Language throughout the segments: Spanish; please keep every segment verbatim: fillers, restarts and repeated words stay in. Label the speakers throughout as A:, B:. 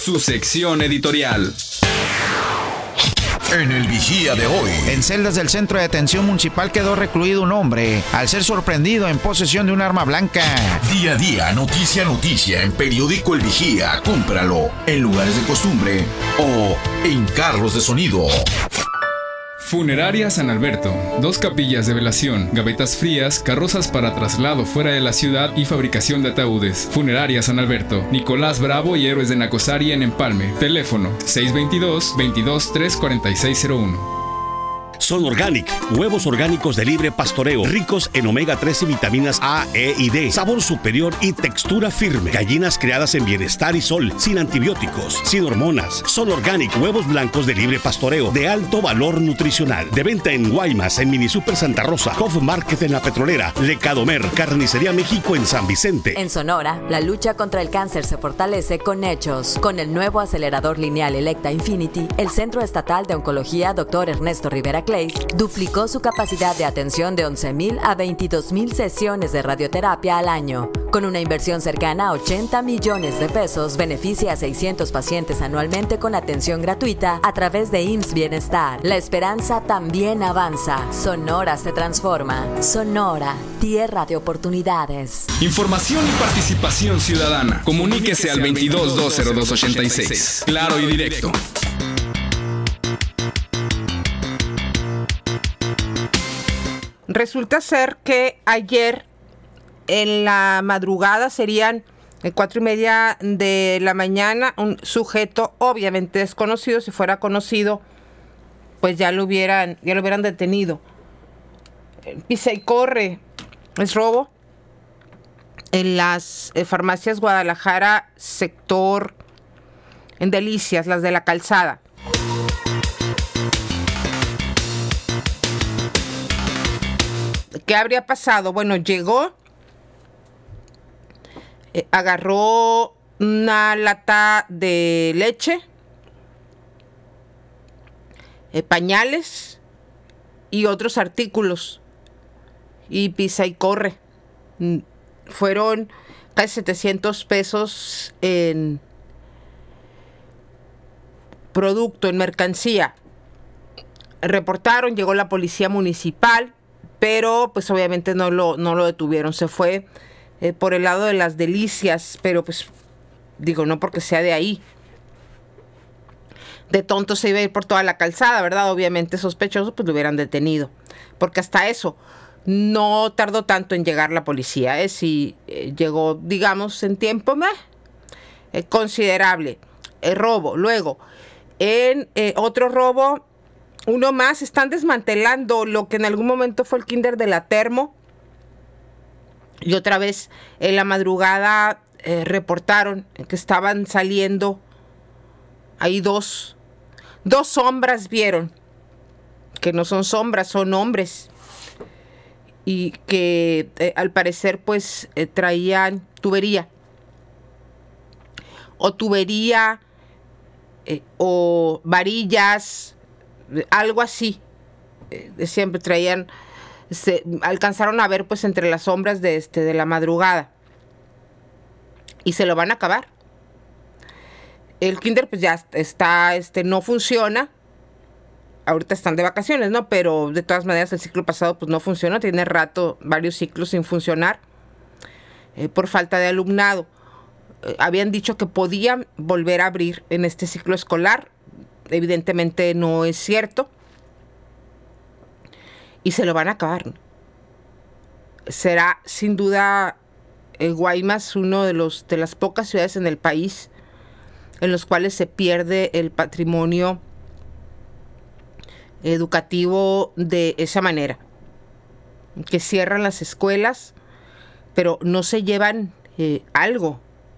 A: su sección editorial.
B: En el Vigía de hoy.
C: En celdas del Centro de Detención Municipal quedó recluido un hombre al ser sorprendido en posesión de un arma blanca.
B: Día a día, noticia a noticia en Periódico El Vigía. Cómpralo en lugares de costumbre o en carros de sonido.
A: Funeraria San Alberto. Dos capillas de velación, gavetas frías, carrozas para traslado fuera de la ciudad y fabricación de ataúdes. Funeraria San Alberto. Nicolás Bravo y Héroes de Nacosari en Empalme. Teléfono seis dos dos, veintidós, tres cuarenta y seis cero uno.
D: Son Organic, huevos orgánicos de libre pastoreo, ricos en omega tres y vitaminas A, E y D, sabor superior y textura firme. Gallinas criadas en bienestar y sol, sin antibióticos, sin hormonas. Son Organic, huevos blancos de libre pastoreo, de alto valor nutricional. De venta en Guaymas, en Mini Super Santa Rosa, Hof Market en La Petrolera, Lecadomer, Carnicería México en San Vicente.
E: En Sonora, la lucha contra el cáncer se fortalece con hechos. Con el nuevo acelerador lineal Electa Infinity, el Centro Estatal de Oncología doctor Ernesto Rivera Clay duplicó su capacidad de atención de once mil a veintidós mil sesiones de radioterapia al año. Con una inversión cercana a ochenta millones de pesos, beneficia a seiscientos pacientes anualmente con atención gratuita a través de I M S S Bienestar. La esperanza también avanza. Sonora se transforma. Sonora, tierra de oportunidades.
A: Información y participación ciudadana. Comuníquese al veintidós dos cero dos ochenta y seis. Claro y directo.
F: Resulta ser que ayer en la madrugada, serían cuatro y media de la mañana, un sujeto obviamente desconocido, si fuera conocido, pues ya lo hubieran, ya lo hubieran detenido. Pisa y corre, es robo en las eh, farmacias Guadalajara, sector en Delicias, las de la Calzada. ¿Qué habría pasado? Bueno, llegó, eh, agarró una lata de leche, eh, pañales y otros artículos y pisa y corre. Fueron casi setecientos pesos en producto, en mercancía. Reportaron, llegó la policía municipal, pero pues obviamente no lo, no lo detuvieron. Se fue eh, por el lado de las Delicias, pero pues digo, no porque sea de ahí. De tonto se iba a ir por toda la Calzada, ¿verdad? Obviamente sospechoso, pues lo hubieran detenido. Porque hasta eso no tardó tanto en llegar la policía. ¿eh? Si eh, llegó, digamos, en tiempo meh, eh, considerable. El robo. Luego, en eh, otro robo, uno más, están desmantelando lo que en algún momento fue el kinder de la Termo. Y otra vez en la madrugada eh, reportaron que estaban saliendo ahí dos, dos sombras, vieron, que no son sombras, son hombres. Y que eh, al parecer pues eh, traían tubería. O tubería eh, o varillas, algo así. Eh, siempre traían, se alcanzaron a ver pues entre las sombras de este de la madrugada. Y se lo van a acabar. El kinder pues ya está, este, no funciona. Ahorita están de vacaciones, ¿no? Pero de todas maneras el ciclo pasado pues no funcionó. Tiene rato, varios ciclos sin funcionar. Eh, por falta de alumnado. Eh, habían dicho que podían volver a abrir en este ciclo escolar. Evidentemente no es cierto. Y se lo van a acabar. Será sin duda eh, Guaymas uno de los de las pocas ciudades en el país en los cuales se pierde el patrimonio educativo de esa manera. Que cierran las escuelas, pero no se llevan eh, algo.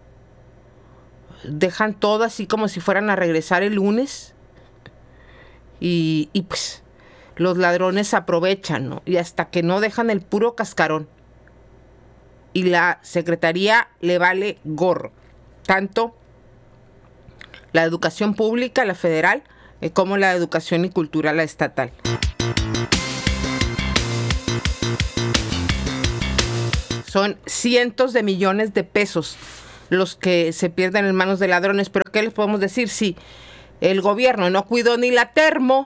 F: Dejan todo así como si fueran a regresar el lunes. Y, y pues los ladrones aprovechan, ¿no? Y hasta que no dejan el puro cascarón. Y la secretaría le vale gorro. Tanto la educación pública, la federal, eh, como la educación y cultura, la estatal. Son cientos de millones de pesos los que se pierden en manos de ladrones. Pero ¿qué les podemos decir? Si el gobierno no cuidó ni la termo,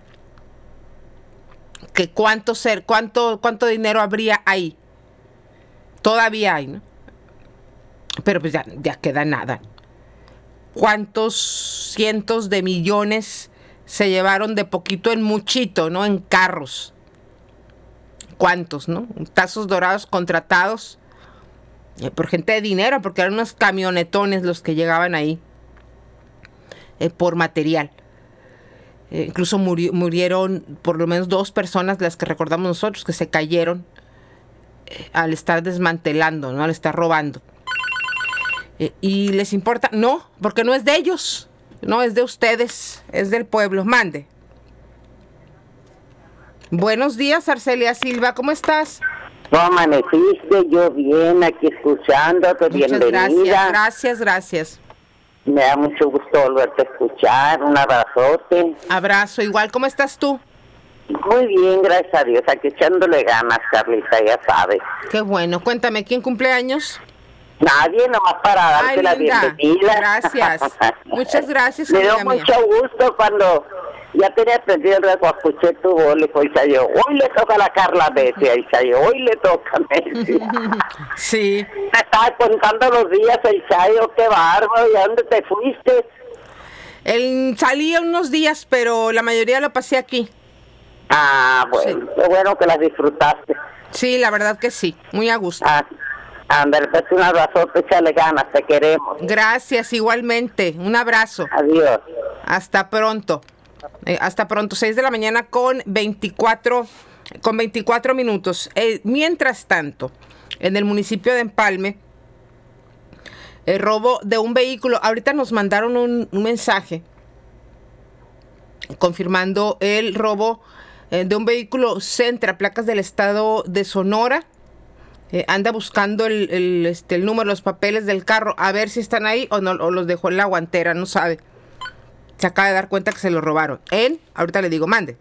F: que cuánto ser, cuánto, cuánto dinero habría ahí. Todavía hay, ¿no? Pero pues ya, ya queda nada. ¿Cuántos cientos de millones se llevaron de poquito en muchito, ¿no? En carros. ¿Cuántos, no? Tazos dorados contratados eh, por gente de dinero, porque eran unos camionetones los que llegaban ahí eh, por material. Eh, incluso muri- murieron por lo menos dos personas, las que recordamos nosotros, que se cayeron eh, al estar desmantelando, ¿no? Al estar robando. Eh, ¿Y les importa? No, porque no es de ellos, no es de ustedes, es del pueblo. Mande. Buenos días, Arcelia Silva, ¿cómo estás?
G: ¿Cómo amaneciste? Yo bien, aquí escuchándote,
F: Muchas
G: bienvenida.
F: gracias, gracias, gracias.
G: Me da mucho gusto volverte a escuchar, un abrazote.
F: Abrazo, igual, ¿cómo estás tú?
G: Muy bien, gracias a Dios, aquí echándole ganas, Carlita, ya sabes.
F: Qué bueno, cuéntame, ¿quién cumple años?
G: Nadie, nomás para darte
F: Ay,
G: la
F: linda.
G: bienvenida.
F: Gracias, muchas gracias,
G: Me dio
F: amiga mía.
G: mucho gusto cuando ya tenía prendido el radio, escuché tu voz, le dijo Isayo, hoy le toca a la Carla Bessi, a Isayo, hoy le toca a Messi.
F: Sí.
G: Me estaba contando los días, Isayo, qué bárbaro, ¿y a dónde te fuiste?
F: El, salí unos días, pero la mayoría lo pasé aquí.
G: Ah, bueno,
F: Sí.
G: qué bueno que las disfrutaste.
F: Sí, la verdad que sí, muy a gusto.
G: Ah, ándale, pues un abrazote, échale ganas, te queremos.
F: Gracias, igualmente, un abrazo.
G: Adiós.
F: Hasta pronto. Eh, hasta pronto, seis de la mañana con veinticuatro, con veinticuatro minutos. Eh, mientras tanto, en el municipio de Empalme, el robo de un vehículo. Ahorita nos mandaron un, un mensaje confirmando el robo eh, de un vehículo Sentra, placas del estado de Sonora. Eh, anda buscando el, el, este, el número, los papeles del carro, a ver si están ahí o no, o los dejó en la guantera, no sabe. Se acaba de dar cuenta que se lo robaron. Él, ahorita le digo, mande.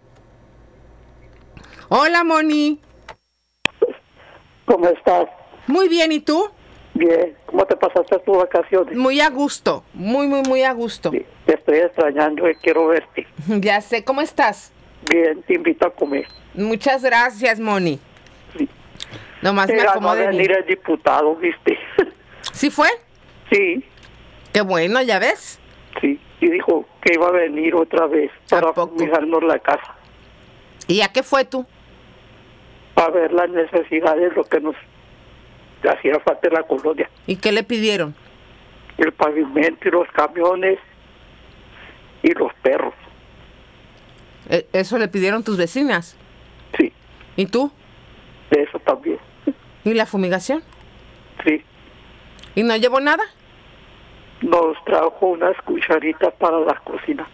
F: Hola, Moni.
H: ¿Cómo estás?
F: Muy bien, ¿y tú?
H: Bien. ¿Cómo te pasaste tus vacaciones?
F: Muy a gusto, muy, muy, muy a gusto.
H: Sí, te estoy extrañando y quiero verte.
F: Ya sé, ¿cómo estás?
H: Bien, te invito a comer.
F: Muchas gracias, Moni.
H: Sí.
F: Nomás me
H: Era, no
F: acomodé
H: va a venir
F: bien.
H: el diputado, ¿viste?
F: ¿Sí fue?
H: Sí,
F: Qué bueno, ¿ya ves?
H: sí. Y dijo que iba a venir otra vez para
F: ¿A poco?
H: fumigarnos la casa.
F: ¿Y a qué fue tú?
H: Para ver las necesidades, lo que nos hacía falta en la colonia.
F: ¿Y qué le pidieron?
H: El pavimento y los camiones y los perros.
F: Eh, ¿Eso le pidieron tus vecinas?
H: Sí,
F: ¿Y tú?
H: de eso también.
F: ¿Y la fumigación?
H: Sí.
F: ¿Y no llevó nada?
H: Nos trajo unas cucharitas para la cocina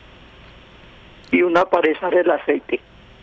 H: y una para echar el aceite.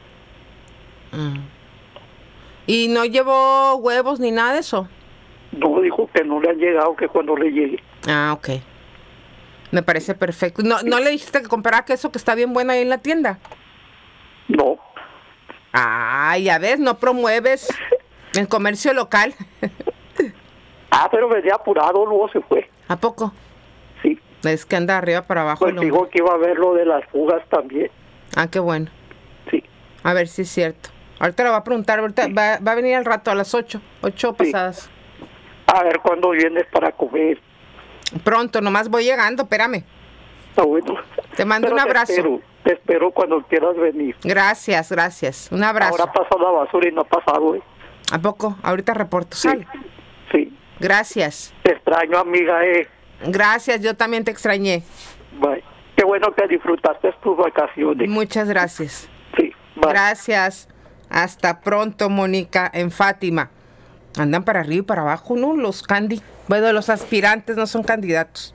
F: ¿Y no llevó huevos ni nada de eso?
H: No, dijo que no le han llegado, que cuando le llegue.
F: Ah, ok. Me parece perfecto. ¿No, ¿no le dijiste que comprara queso que está bien bueno ahí en la tienda?
H: No,
F: Ah, ya ves, no promueves el comercio local.
H: ah, pero venía apurado, luego se fue.
F: ¿A poco?
H: Sí,
F: Es que anda arriba para abajo.
H: pues
F: el hombre.
H: dijo que iba a ver lo de las fugas también.
F: Ah, qué bueno.
H: Sí,
F: A ver si es cierto. Ahorita le va a preguntar, ahorita va, va a venir al rato a las ocho, ocho
H: Sí.
F: pasadas.
H: a ver cuándo vienes para comer.
F: Pronto, nomás voy llegando, espérame.
H: Está bueno.
F: Te mando
H: Pero
F: un abrazo.
H: Te espero, te espero cuando quieras venir.
F: Gracias, gracias. Un abrazo.
H: Ahora pasa la basura y no ha pasado, ¿eh?
F: ¿A poco? Ahorita reporto.
H: Sí,
F: Sale.
H: sí.
F: Gracias.
H: Te extraño, amiga, eh.
F: Gracias, yo también te extrañé.
H: Bye. Qué bueno que disfrutaste tus vacaciones.
F: Muchas gracias.
H: Sí, bye.
F: Gracias. Hasta pronto, Mónica, en Fátima. Andan para arriba y para abajo, ¿no? Los candy. Bueno, los aspirantes no son candidatos.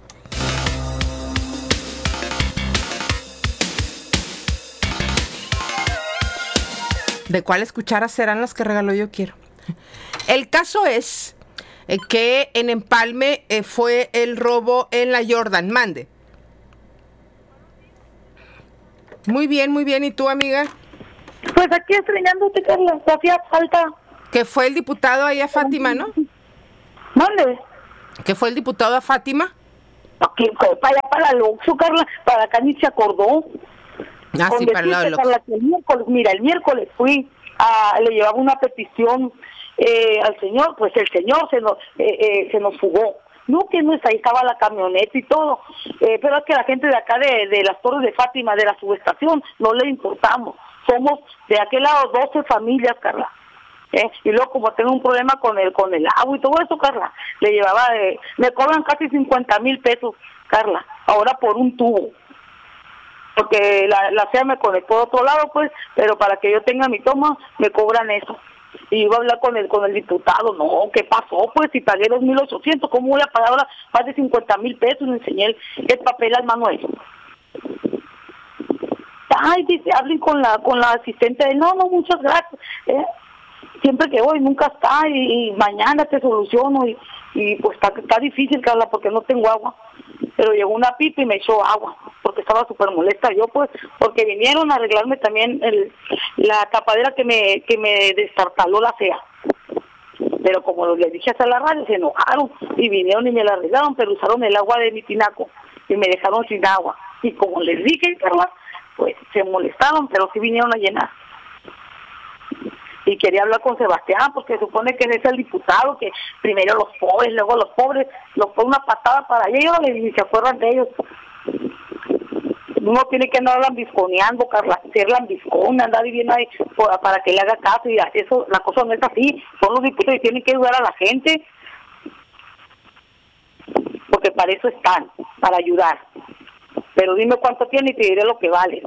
F: ¿De cuáles cucharas serán las que regaló Yo Quiero? El caso es eh, que en Empalme eh, fue el robo en la Jordan. Mande. Muy bien, muy bien. ¿Y tú, amiga?
I: Pues aquí extrañándote, Carla, te hacía falta.
F: Que fue el diputado ahí a Fátima, ¿no?
I: ¿Dónde?
F: ¿Qué fue el diputado a Fátima?
I: Que fue para allá, para el Oxxo, Carla, para acá ni se acordó.
F: Ah,
I: Con
F: sí, para el lado del
I: decirte, Carla, que el miércoles, mira, el miércoles fui, a, le llevaba una petición eh, al señor, pues el señor se nos, eh, eh, se nos fugó. No, que no está, ahí estaba la camioneta y todo, eh, pero es que la gente de acá de, de las Torres de Fátima, de la subestación, no le importamos. Somos de aquel lado doce familias, Carla. ¿Eh? Y luego como tengo un problema con el con el agua y todo eso, Carla, le llevaba, eh, me cobran casi cincuenta mil pesos, Carla, ahora por un tubo. Porque la, la C E A me conectó de otro lado, pues, pero para que yo tenga mi toma, me cobran eso. Y iba a hablar con el con el diputado, no, ¿qué pasó? Pues si pagué dos mil ochocientos, ¿cómo voy a pagar ahora más de cincuenta mil pesos? Le enseñé el, el papel al Manuel. Ay, dice, hablen con la con la asistente de, no, no, muchas gracias. ¿Eh? Siempre que voy, nunca está, y, y mañana te soluciono, y, y pues está, está difícil, Carla, porque no tengo agua. Pero llegó una pipa y me echó agua, porque estaba súper molesta yo, pues, porque vinieron a arreglarme también el, la tapadera que me que me destartaló la C E A. Pero como les dije hasta la radio, se enojaron y vinieron y me la arreglaron, pero usaron el agua de mi tinaco y me dejaron sin agua. Y como les dije, Carla, pues se molestaron, pero sí vinieron a llenar. Y quería hablar con Sebastián, porque supone que es el diputado, que primero los pobres, luego los pobres, los pone una patada para ellos y se acuerdan de ellos. Uno tiene que andar lambisconeando, Carla, ser lambiscona, andar viviendo ahí para que le haga caso, y eso, la cosa no es así. Son los diputados y tienen que ayudar a la gente, porque para eso están, para ayudar. Pero dime cuánto tiene y te diré lo que vale.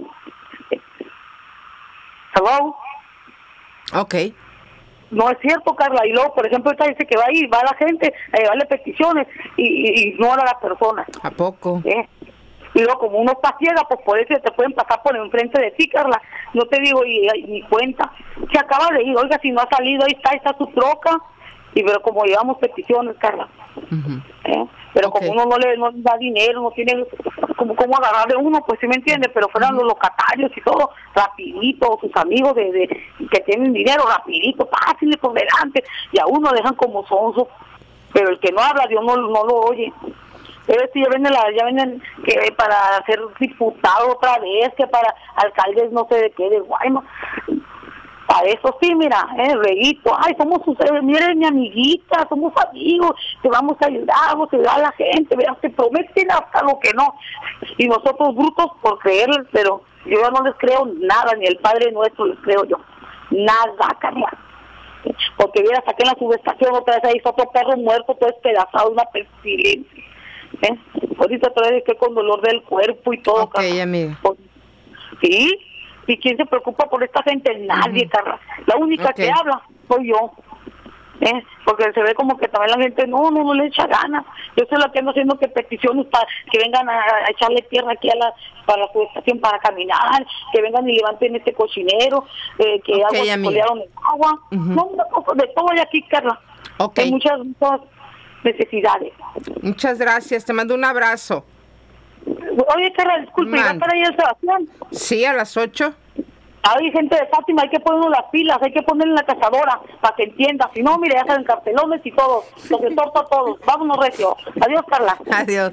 I: ¿Hello?
F: Ok.
I: No es cierto, Carla. Y luego, por ejemplo, esta dice que va a ir, va a la gente a llevarle peticiones y, y ignora a las personas.
F: ¿A poco?
I: ¿Eh? Y luego, como uno está ciega, pues por eso te pueden pasar por enfrente de ti, Carla. No te digo y, y ni cuenta. Se acaba de ir, oiga, si no ha salido, ahí está, ahí está su troca. Y pero como llevamos peticiones, Carla. Uh-huh. ¿Eh? Pero okay. Como uno no le no da dinero, no tiene como cómo agarrar de uno, pues sí me entiende, pero fueran uh-huh. los locatarios y todo, rapidito, sus amigos de, de que tienen dinero, rapidito, fácil por delante, y a uno dejan como sonso, pero el que no habla, Dios no, no lo oye. Pero si ya vienen, la, ya vienen que para ser diputado otra vez, que para alcaldes no sé de qué, de Guaymas. Para eso sí, mira, eh, reguito, ay, somos ustedes, miren mi amiguita, somos amigos, te vamos a ayudar, vamos a ayudar a la gente, vean, te prometen hasta lo que no. Y nosotros brutos por creerles, pero yo no les creo nada, ni el Padre Nuestro les creo yo, nada, Carla. Porque vieras aquí en la subestación otra vez ahí está otro perro muerto, todo despedazado, una pestilencia. ¿Eh? Ahorita otra vez estoy con dolor del cuerpo y todo.
F: Ok, Carla. Amiga.
I: ¿Sí? ¿Y quién se preocupa por esta gente? Nadie, uh-huh. Carla. La única okay. que habla soy yo. ¿Eh? Porque se ve como que también la gente no, no, no le echa ganas. Yo soy la que ando haciendo que peticiones para que vengan a, a echarle tierra aquí a la para la subestación para caminar, que vengan y levanten este cochinero, eh, que
F: okay,
I: agua, colearon el agua. Uh-huh. No, una cosa de todo hay aquí, Carla.
F: Okay.
I: Hay muchas, muchas necesidades.
F: Muchas gracias, te mando un abrazo.
I: Oye, Carla, disculpe, ¿va para ir a Sebastián?
F: Sí, a las ocho.
I: Hay gente de Fátima, hay que ponerle las pilas, hay que ponerle en la cazadora para que entienda. Si no, mire, ya salen cartelones y todo, los exhorto a todos. Vámonos, recio. Adiós, Carla.
F: Adiós.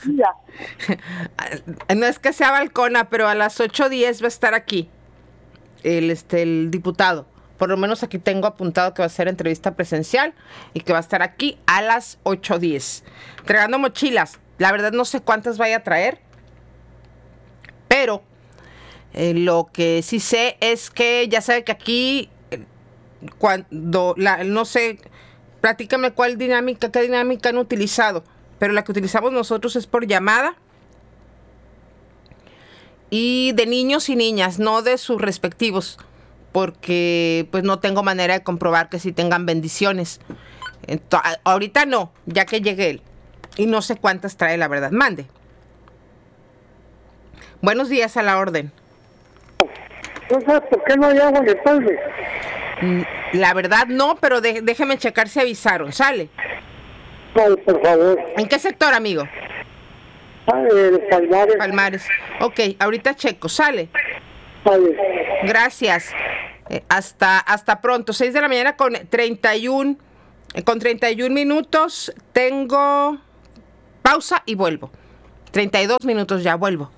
F: No es que sea balcona, pero a las ocho diez va a estar aquí el, este, el diputado. Por lo menos aquí tengo apuntado que va a ser entrevista presencial y que va a estar aquí a las ocho diez. Entregando mochilas. La verdad no sé cuántas vaya a traer, pero eh, lo que sí sé es que ya sabe que aquí eh, cuando, la, no sé, platícame cuál dinámica, qué dinámica han utilizado, pero la que utilizamos nosotros es por llamada y de niños y niñas, no de sus respectivos, porque pues no tengo manera de comprobar que sí tengan bendiciones. Entonces, ahorita no, ya que llegue él. Y no sé cuántas trae, la verdad. Mande. Buenos días, a la orden.
J: No sé por qué no hay agua en el pueblo.
F: La verdad no, pero de, déjeme checar si avisaron. ¿Sale?
J: No, por favor.
F: ¿En qué sector, amigo?
J: Ah, en Palmares.
F: Palmares. Ok, ahorita checo. ¿Sale?
J: Vale.
F: Gracias. Eh, hasta, hasta pronto. seis de la mañana con treinta y un Con treinta y un minutos tengo pausa y vuelvo. treinta y dos minutos ya, vuelvo.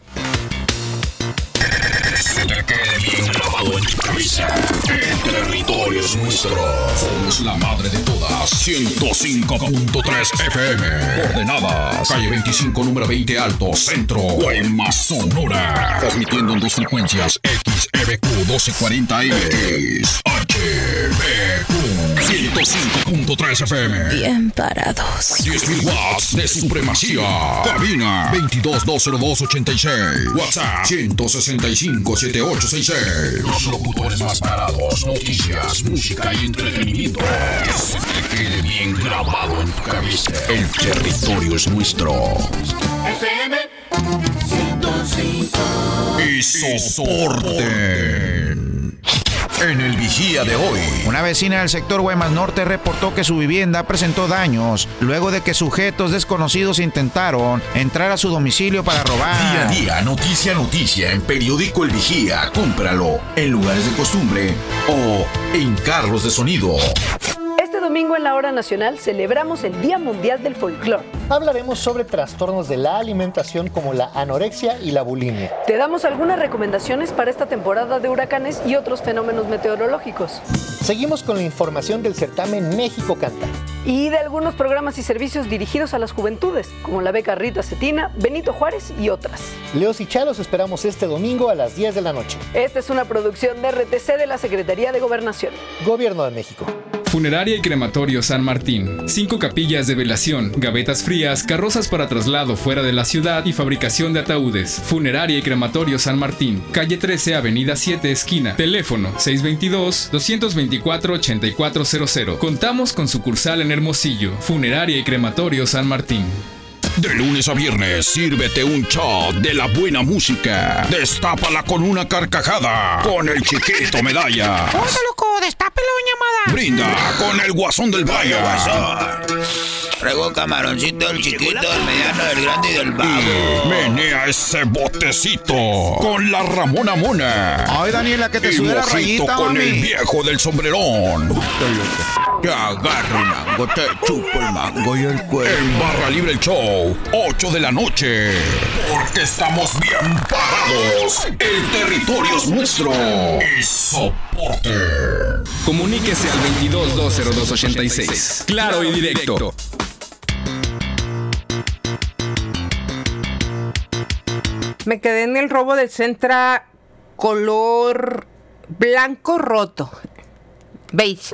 B: Se te quede bien grabado en tu cabeza. El territorio es nuestro. Somos la madre de todas. ciento cinco punto tres F M. Coordenadas. Calle veinticinco, número veinte Alto, Centro. Guaymas, Sonora. Transmitiendo en dos frecuencias. X E B Q doce cuarenta X. H B Q ciento cinco punto tres F M.
K: Bien parados.
B: diez mil watts de supremacía. Cabina veintidós dos cero dos ochenta y seis. WhatsApp ciento sesenta y cinco setenta y ocho sesenta y seis. Los locutores más parados. Noticias, música y entretenimiento. Que se te quede bien grabado en tu cabeza. El territorio es nuestro.
L: F M ciento cinco.
B: Y soporten. En el Vigía de hoy.
C: Una vecina del sector Guaymas Norte reportó que su vivienda presentó daños luego de que sujetos desconocidos intentaron entrar a su domicilio para robar.
B: Día a día, noticia a noticia en periódico El Vigía. Cómpralo en lugares de costumbre o en carros de sonido.
M: Este domingo en la Hora Nacional celebramos el Día Mundial del Folclor.
N: Hablaremos sobre trastornos de la alimentación como la anorexia y la bulimia.
M: Te damos algunas recomendaciones para esta temporada de huracanes y otros fenómenos meteorológicos.
N: Seguimos con la información del certamen México Canta.
M: Y de algunos programas y servicios dirigidos a las juventudes, como la beca Rita Cetina, Benito Juárez y otras.
N: Leos y Chalos esperamos este domingo a las diez de la noche.
M: Esta es una producción de R T C de la Secretaría de Gobernación.
N: Gobierno de México.
A: Funeraria y Crematorio San Martín. Cinco capillas de velación, gavetas frías, carrozas para traslado fuera de la ciudad y fabricación de ataúdes. Funeraria y Crematorio San Martín. Calle trece, Avenida siete, esquina. Teléfono seis dos dos, dos dos cuatro, ocho cuatro cero cero. Contamos con sucursal en Hermosillo. Funeraria y Crematorio San Martín.
B: De lunes a viernes, sírvete un shot de la buena música. Destápala con una carcajada con el Chiquito Medalla.
O: ¡Oye, loco! ¡Destápelo, llamada!
B: Brinda con el Guasón del Valle.
P: Traigo camaroncito, el chiquito, el mediano, el grande y del babo.
B: Y menea ese botecito con la Ramona Mona.
C: Ay, Daniela, que te sube la rayita,
B: con
C: mami.
B: el viejo del sombrerón.
P: Te agarro el mango, te chupo el mango y el cuello.
B: En Barra Libre el Show, ocho de la noche. Porque estamos bien parados. El territorio es nuestro. Y soporte.
A: Comuníquese al veintidós dos cero dos ochenta y seis. Claro y directo.
F: Me quedé en el robo del Centra color blanco roto. Beige.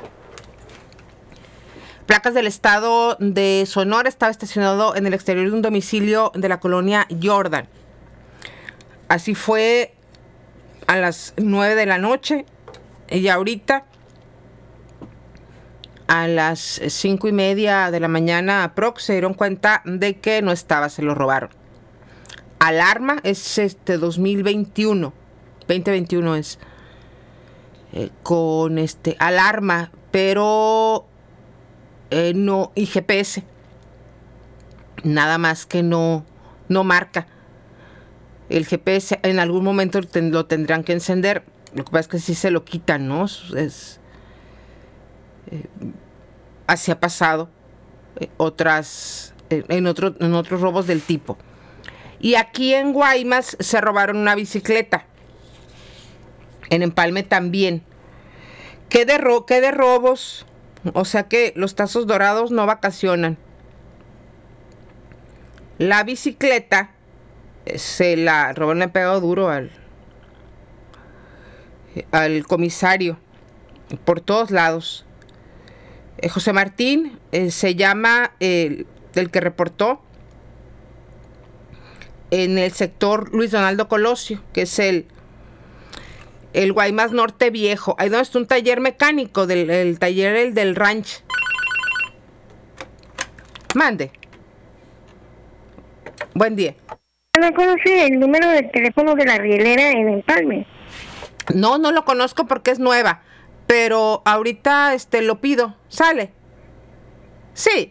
F: Placas del estado de Sonora. Estaba estacionado en el exterior de un domicilio de la colonia Jordan. Así fue a las nueve de la noche. Y ahorita a las cinco y media de la mañana aprox se dieron cuenta de que no estaba, se lo robaron. Alarma es este dos mil veintiuno, veinte veintiuno es eh, con este alarma, pero eh, no y G P S, nada más que no no marca. El G P S en algún momento ten, lo tendrán que encender. Lo que pasa es que sí se lo quitan, ¿no? Es eh, así ha pasado eh, otras eh, en otro, en otros robos del tipo. Y aquí en Guaymas se robaron una bicicleta. En Empalme también. ¿Qué de, ro- qué de robos? O sea que los tazos dorados no vacacionan. La bicicleta eh, se la robaron, le pegado duro al, al comisario. Por todos lados. Eh, José Martín eh, se llama eh, el que reportó. En el sector Luis Donaldo Colosio, que es el, el Guaymas Norte Viejo. Ahí donde está un taller mecánico, del el taller el del ranch. Mande. Buen día.
J: ¿No conoce el número del teléfono de la rielera en Empalme?
F: No, no lo conozco porque es nueva. Pero ahorita este lo pido. ¿Sale? Sí.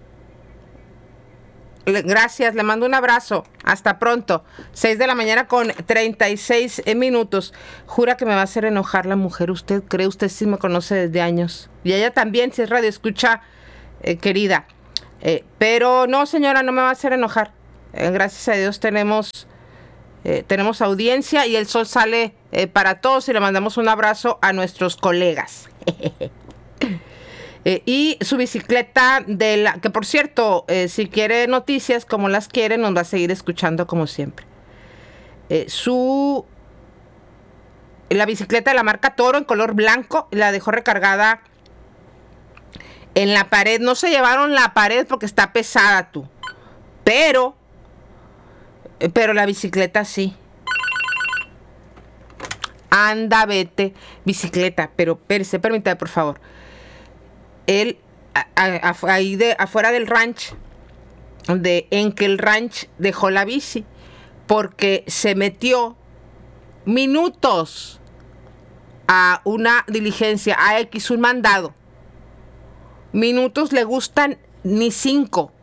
F: Gracias, le mando un abrazo. Hasta pronto. seis de la mañana con treinta y seis minutos. Jura que me va a hacer enojar la mujer. ¿Usted cree? Usted sí me conoce desde años. Y ella también, si es radio escucha eh, querida. Eh, pero no, señora, no me va a hacer enojar. Eh, gracias a Dios tenemos, eh, tenemos audiencia y el sol sale eh, para todos y le mandamos un abrazo a nuestros colegas. eh, y su bicicleta, de la que por cierto, eh, si quiere noticias como las quiere, nos va a seguir escuchando como siempre. Eh, su... La bicicleta de la marca Toro en color blanco la dejó recargada en la pared. No se llevaron la pared porque está pesada, tú. Pero, pero la bicicleta sí. Anda, vete, bicicleta. Pero, espérese, permítame, por favor. Él, a, a, a, ahí de, afuera del ranch, de, en que el ranch dejó la bici, porque se metió minutos a una diligencia, a X, un mandado. Minutos le gustan ni cinco.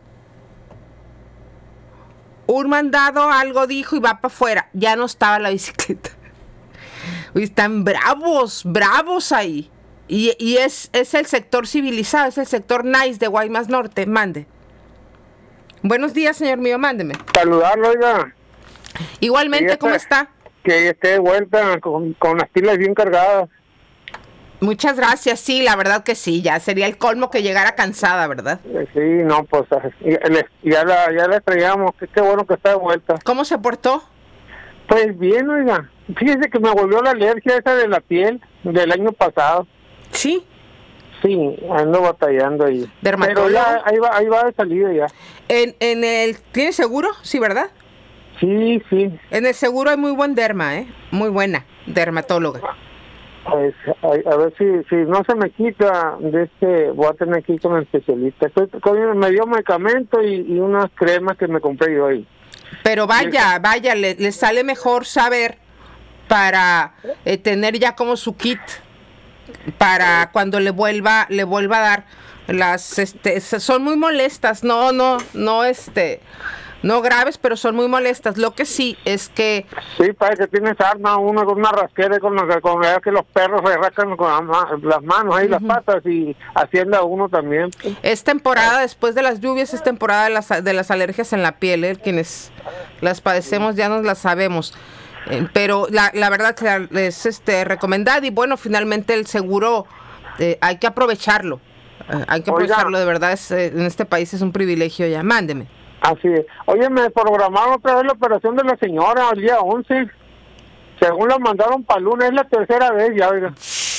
F: Un mandado algo dijo y va para afuera. Ya no estaba la bicicleta. Uy, están bravos, bravos ahí. Y, y es, es el sector civilizado, es el sector nice de Guaymas Norte. Mande. Buenos días, señor mío, mándeme.
J: Saludarlo, oiga.
F: Igualmente, ¿cómo está?
J: Que esté de vuelta con, con las pilas bien cargadas.
F: Muchas gracias, sí, la verdad que sí, ya sería el colmo que llegara cansada, ¿verdad?
J: Sí, no, pues ya, ya la ya la traíamos, qué, qué bueno que está de vuelta.
F: ¿Cómo se portó?
J: Pues bien, oiga, fíjese que me volvió la alergia esa de la piel del año pasado.
F: ¿Sí?
J: Sí, ando batallando ahí.
F: ¿Dermatólogo?
J: Pero ya, ahí va, ahí va de salida ya.
F: ¿En, en el, ¿tiene seguro? Sí, ¿verdad?
J: Sí, sí.
F: En el seguro hay muy buen derma, ¿eh? Muy buena dermatóloga.
J: Pues, a, a ver si si no se me quita de este, voy a tener que ir con el especialista. Estoy, con, me dio medicamento y, y unas cremas que me compré yo ahí.
F: Pero vaya, vaya, le, le sale mejor saber para eh, tener ya como su kit para cuando le vuelva le vuelva a dar las, este, son muy molestas, no, no, no, este... No graves, pero son muy molestas. Lo que sí es que...
J: Sí, parece que tienes arma, uno con una rasquera, con, con, con que los perros se rascan con la, las manos ahí, uh-huh. las patas, y hacienda uno también.
F: Es temporada, después de las lluvias, es temporada de las, de las alergias en la piel, ¿eh? Quienes las padecemos ya nos las sabemos. Eh, pero la, la verdad que es este, recomendada y bueno, finalmente el seguro eh, hay que aprovecharlo. Eh, hay que aprovecharlo, Oiga. de verdad, es, eh, en este país es un privilegio ya. Mándeme.
J: Así es. Oye, me programaron otra vez la operación de la señora el día once. Según la mandaron para el lunes, es la tercera vez ya, oiga.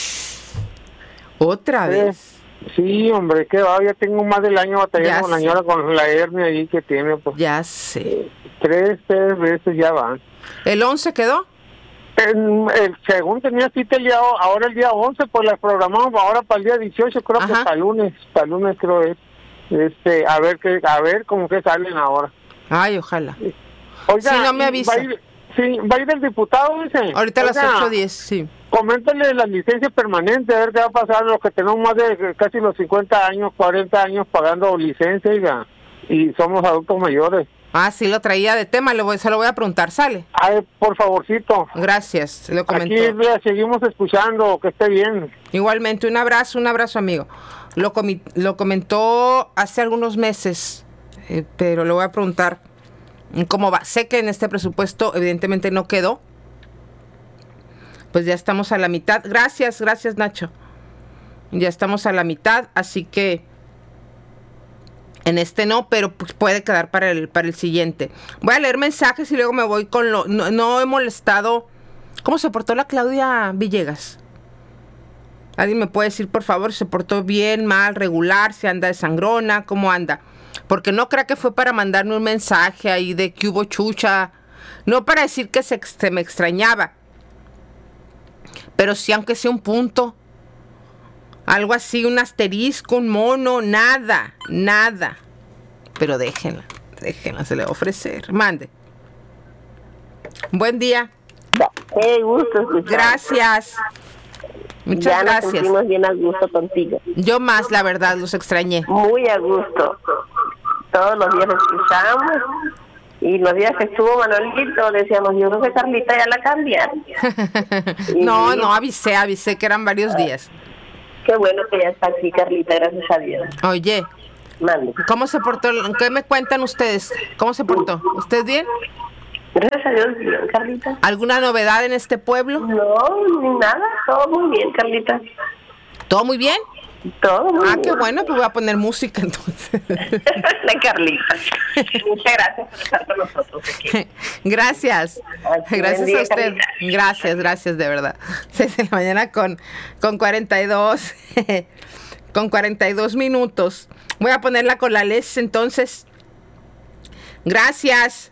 F: ¿Otra
J: sí.
F: vez?
J: Sí, hombre, que va, ya tengo más del año batallando con la señora con la hernia ahí que tiene. Pues.
F: Ya sé.
J: Tres, tres veces ya van.
F: ¿El once quedó?
J: El, el, según tenía cita el día, ahora el día once, pues la programamos ahora para el día dieciocho, creo Ajá. que para el lunes, para el lunes creo es. Este, a ver qué, a ver cómo que salen ahora.
F: Ay, ojalá.
J: Oiga,
F: sí, no me avisa.
J: Va a ir, sí, va a ir el diputado, dice.
F: Ahorita a las ocho diez, sí.
J: Coméntale la licencia permanente, a ver qué va a pasar los que tenemos más de casi los cincuenta años, cuarenta años pagando licencia, oiga, y somos adultos mayores.
F: Ah, sí, lo traía de tema, le voy, se lo voy a preguntar, ¿sale?
J: Ay, por favorcito.
F: Gracias, lo comentó.
J: Aquí le seguimos escuchando, que esté bien.
F: Igualmente, un abrazo, un abrazo, amigo. Lo, comi- lo comentó hace algunos meses, eh, pero le voy a preguntar cómo va. Sé que en este presupuesto evidentemente no quedó. Pues ya estamos a la mitad. Gracias, gracias, Nacho. Ya estamos a la mitad, así que en este no, pero pues puede quedar para el para el siguiente. Voy a leer mensajes y luego me voy con lo... No, no he molestado... ¿Cómo se portó la Claudia Villegas? ¿Alguien me puede decir, por favor, se portó bien, mal, regular, si anda de sangrona, cómo anda? Porque no creo que fue para mandarme un mensaje ahí de que hubo chucha. No para decir que se, se me extrañaba. Pero sí, aunque sea un punto. Algo así, un asterisco, un mono, nada, nada. Pero déjenla, déjenla, se le va a ofrecer. Mande. Buen día.
K: Qué gusto escuchar.
F: Gracias. Muchas
K: ya
F: gracias.
K: Nos sentimos bien a gusto contigo.
F: Yo más, la verdad, los extrañé.
K: Muy a gusto. Todos los días escuchamos. Y los días que estuvo Manolito, decíamos, yo creo que Carlita ya la cambiaron.
F: no, no, avisé, avisé que eran varios días.
K: Qué bueno que ya está aquí, Carlita, gracias a Dios.
F: Oye,
K: Mande.
F: ¿Cómo se portó? ¿Qué me cuentan ustedes? ¿Cómo se portó? ¿Usted bien?
K: Gracias a Dios, bien, Carlita.
F: ¿Alguna novedad en este pueblo?
K: No, ni nada, todo muy bien, Carlita.
F: ¿Todo muy bien?
K: Todo muy
F: ah,
K: bien.
F: Qué bueno, pues voy a poner música entonces.
K: La Carlita. Muchas gracias por estar con nosotros aquí.
F: Gracias.
K: Aquí,
F: gracias
K: día,
F: a usted.
K: Carlita.
F: Gracias, gracias de verdad. seis de la mañana con, con cuarenta y dos. Con cuarenta y dos minutos. Voy a ponerla con la Les entonces. Gracias.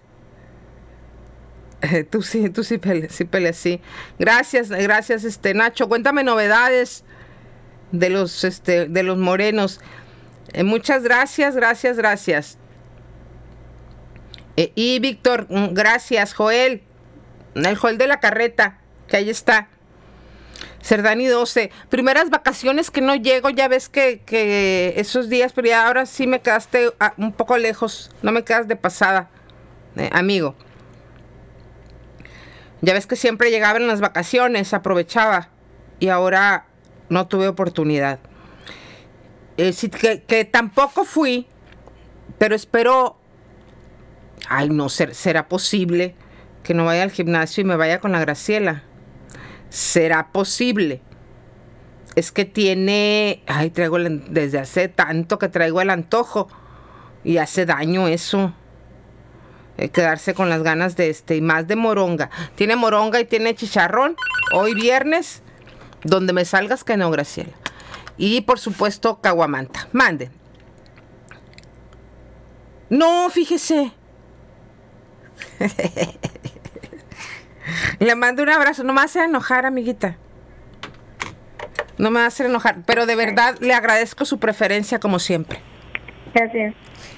F: Tú sí, tú sí peleas, sí peleas, sí. Gracias, gracias, este Nacho. Cuéntame novedades de los, este, de los morenos. Eh, muchas gracias, gracias, gracias. Eh, y Víctor, gracias, Joel. El Joel de la carreta, que ahí está. Cerdani doce. Primeras vacaciones que no llego, ya ves que, que esos días, pero ya ahora sí me quedaste ah, un poco lejos. No me quedas de pasada, eh, amigo. Ya ves que siempre llegaba en las vacaciones, aprovechaba. Y ahora no tuve oportunidad. Eh, sí, que, que tampoco fui, pero espero... Ay, no, ser, ¿será posible que no vaya al gimnasio y me vaya con la Graciela? ¿Será posible? Es que tiene... Ay, traigo el, desde hace tanto que traigo el antojo. Y hace daño eso. Eh, quedarse con las ganas de este y más de moronga. Tiene moronga y tiene chicharrón. Hoy viernes, donde me salgas que no, Graciela. Y por supuesto, caguamanta. Mande. No, fíjese. Le mando un abrazo. No me hace enojar, amiguita. No me hace enojar. Pero de verdad le agradezco su preferencia como siempre.
K: Gracias.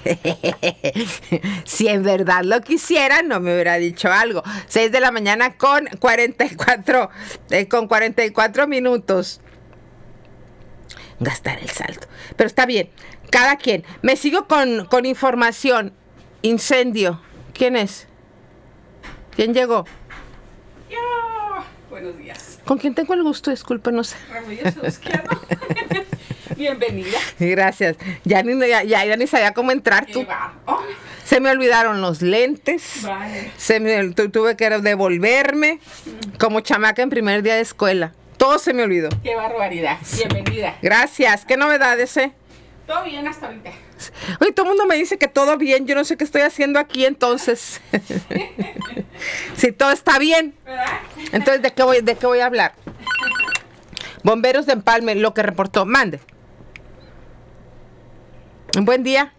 F: Si en verdad lo quisiera, no me hubiera dicho algo. seis de la mañana con cuarenta y cuatro, eh, con cuarenta y cuatro minutos. Gastar el saldo. Pero está bien. Cada quien. Me sigo con, con información. Incendio. ¿Quién es? ¿Quién llegó?
Q: Yo. Buenos días.
F: ¿Con quién tengo el gusto? Discúlpenos.
Q: Bienvenida.
F: Gracias. Ya ni, ya, ya ni sabía cómo entrar tú.
Q: Oh.
F: Se me olvidaron los lentes.
Q: Vale.
F: Se me, tu, tuve que devolverme mm. como chamaca en primer día de escuela. Todo se me olvidó.
Q: Qué barbaridad. Bienvenida.
F: Gracias. ¿Qué novedades, eh?
Q: Todo bien hasta ahorita.
F: Oye, todo el mundo me dice que todo bien. Yo no sé qué estoy haciendo aquí entonces. Si todo está bien.
Q: ¿Verdad?
F: Entonces, ¿de qué voy, de qué voy a hablar? Bomberos de Empalme, lo que reportó. Mande. Un buen día.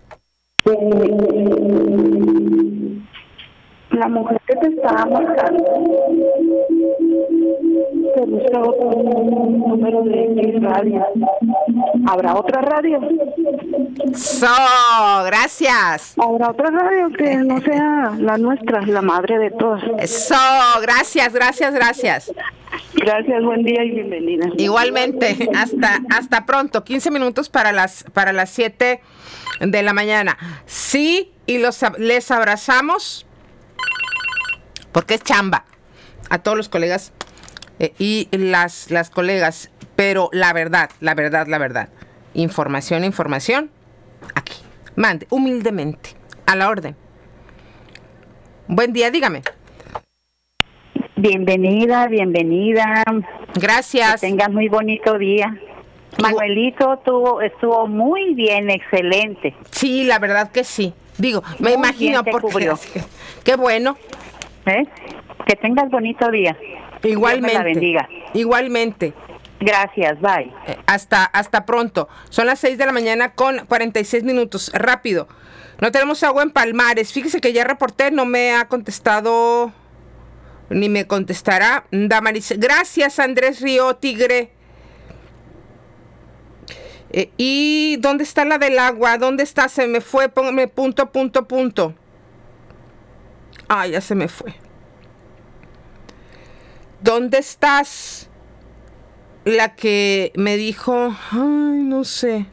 I: La mujer que te estaba marcando te busca otro número de radio. ¿Habrá otra radio?
F: So, gracias.
I: ¿Habrá otra radio que no sea la nuestra, la madre de todas?
F: So, gracias, gracias, gracias.
I: Gracias, buen día y bienvenida.
F: Igualmente, hasta hasta pronto. quince minutos para las para las siete de la mañana. Sí, y los les abrazamos porque es chamba a todos los colegas eh, y las las colegas, pero la verdad, la verdad, la verdad. Información, información aquí. Mande humildemente a la orden. Buen día, dígame.
R: Bienvenida, bienvenida.
F: Gracias.
R: Que tengas muy bonito día. Manuelito tuvo, estuvo muy bien, excelente.
F: Sí, la verdad que sí. Digo, me muy imagino porque qué bueno.
R: ¿Eh? Que tengas bonito día.
F: Igualmente.
R: Dios me la bendiga.
F: Igualmente.
R: Gracias, bye.
F: Eh, hasta hasta pronto. Son las seis de la mañana con cuarenta y seis minutos. Rápido. No tenemos agua en Palmares. Fíjese que ya reporté, no me ha contestado ni me contestará Damaris. Gracias, Andrés Río Tigre. Eh, ¿Y dónde está la del agua? ¿Dónde está? Se me fue. Póngame punto, punto, punto. Ah, ya se me fue. ¿Dónde estás? La que me dijo... Ay, no sé.